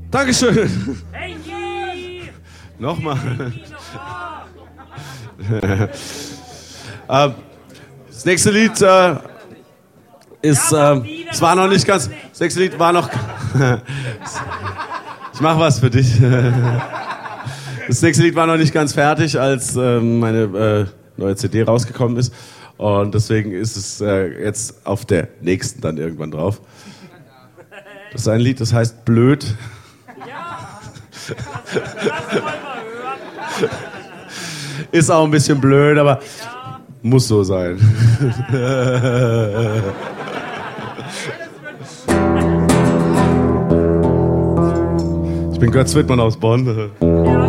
Dankeschön. Hey, Nochmal. Das nächste Lied ist, es war noch nicht ganz, das nächste Lied war noch, ich mach was für dich. Das nächste Lied war noch nicht ganz fertig, als meine neue CD rausgekommen ist. Und deswegen ist es jetzt auf der nächsten dann irgendwann drauf. Das ist ein Lied, das heißt Blöd. Ja. Das wollen wir hören. Ist auch ein bisschen blöd, aber muss so sein. Ich bin Götz Wittmann aus Bonn. Ja.